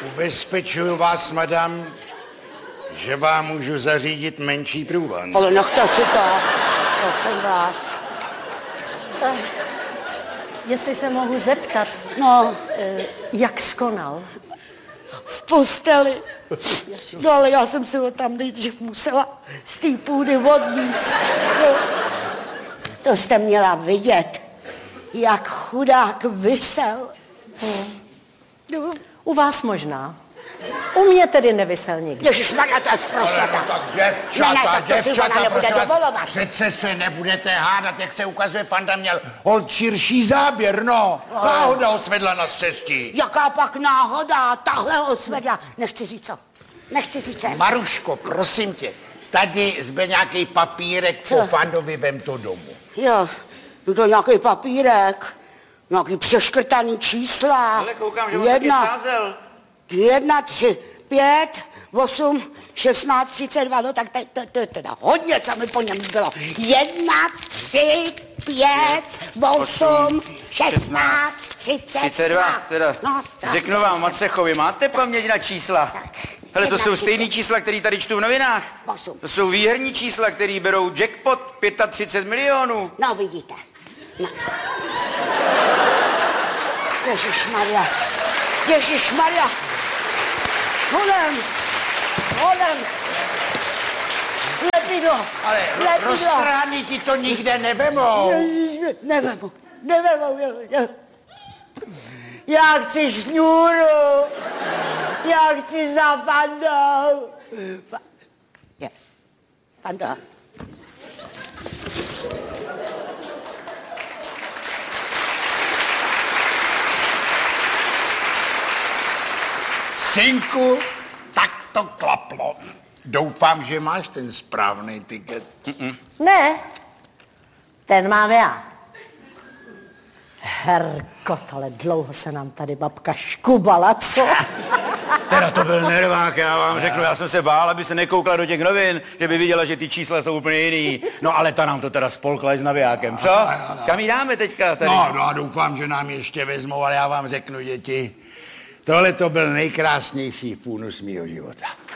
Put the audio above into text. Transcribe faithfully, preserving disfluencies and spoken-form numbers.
Ubezpečuju vás, madam, že vám můžu zařídit menší průvan. Ale nechte si to, prosím vás. Uh, jestli se mohu zeptat, No, uh, jak skonal? v posteli. No ale já jsem si ho tam nejdřív musela z té půdy odníst. No. To jste měla vidět, jak chudák visel. No. U vás možná. U mě tedy nevysel nikdy. Ježišmarja, to je zprostata. Tak děvčata, Ne, ne, tak to si děvčata, ona nebude prosím vás, dovolovat. Přece se nebudete hádat, jak se ukazuje, Fanda měl holt širší záběr, no. Náhoda ho svedla na cestí. Jaká pak náhoda, tahle osvedla. Nechci říct co, nechci říct co. Maruško, prosím tě, tady zbyl nějaký papírek Co? po Fandovi, vem to domů. Jo, no to nějaký papírek, nějaký přeškrtaný čísla. Ale koukám, že on taky sázel. Jedna, tři, pět, osm, šestnáct, třicet dva, no tak to, to, to je teda hodně, co mi po něm bylo. Jedna, tři, pět, osm, šestnáct, třicet třicet dva, teda. No, tak, Řeknu vám, jsem- Macechovi, máte paměť na čísla? Tak, Hele, to jedna, jsou tři, stejný čísla, který tady čtu v novinách. Osm. To jsou výherní čísla, který berou jackpot třicet pět milionů. No, vidíte. No. Ježišmarja, Ježišmarja. Honem, honem. Lepidlo, Ale lepidlo. roztrány ti to nikde nevemou. Ježiš, nevemu, nevemu. Já, já chci šňůru, já chci za Fandou. Fa, je, Fanda. Synku, tak to klaplo. Doufám, že máš ten správný tiket. Ne, ten mám já. Herkot, ale dlouho se nám tady babka škubala, co? Teda to byl nervák, já vám řeknu, já jsem se bál, aby se nekoukla do těch novin, že by viděla, že ty čísla jsou úplně jiný. No ale ta nám to teda spolkla s navijákem, co? Kam jí dáme teďka tady? No, no a doufám, že nám ještě vezmou, ale já vám řeknu, děti, tohle to byl nejkrásnější fůnus mýho života.